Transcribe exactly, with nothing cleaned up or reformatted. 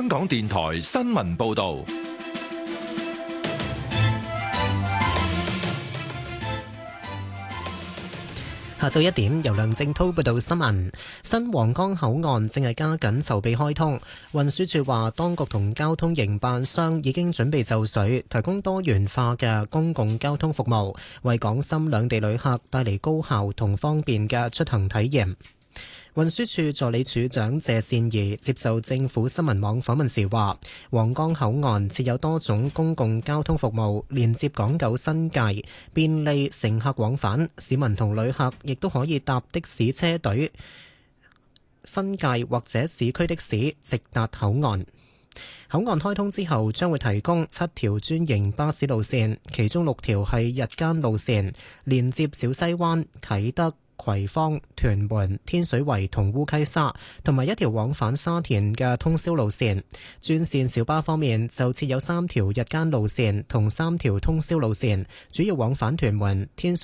香港電台新聞報道。 下晝一點，由梁正濤報道新聞。新皇崗口岸正係加緊籌備開通。運輸署話，當局同交通營辦商已經準備就緒，提供多元化嘅公共交通服務，為港深兩地旅客帶嚟高效同方便嘅出行體驗。運輸署助理署長謝善儀接受政府新聞網訪問時話，皇崗口岸設有多種公共交通服務，連接港九新界，便利乘客往返。市民同旅客亦都可以搭的士車隊、新界或者市區的士直達口岸。口岸開通之後，將會提供七條專營巴士路線，其中六條係日間路線，連接小西灣、啟德、葵芳、屯門、天水圍同烏溪沙，同埋一條往返沙田嘅通宵路線。專線小巴方面就設有三條日間路線同三條通宵路線，主要往返屯門、天水